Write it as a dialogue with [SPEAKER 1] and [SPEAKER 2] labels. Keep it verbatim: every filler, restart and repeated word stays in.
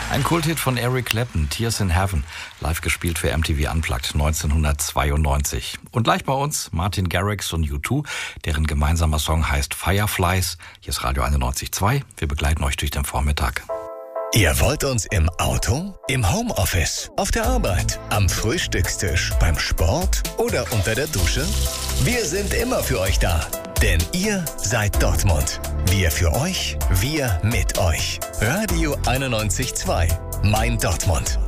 [SPEAKER 1] Ein Kulthit von Eric Clapton, Tears in Heaven, live gespielt für M T V Unplugged neunzehnhundertzweiundneunzig. Und gleich bei uns Martin Garrix und U zwei, deren gemeinsamer Song heißt Fireflies. Hier ist Radio einundneunzig Komma zwei. Wir begleiten euch durch den Vormittag.
[SPEAKER 2] Ihr wollt uns im Auto, im Homeoffice, auf der Arbeit, am Frühstückstisch, beim Sport oder unter der Dusche? Wir sind immer für euch da, denn ihr seid Dortmund. Wir für euch, wir mit euch. Radio einundneunzig Komma zwei, mein Dortmund.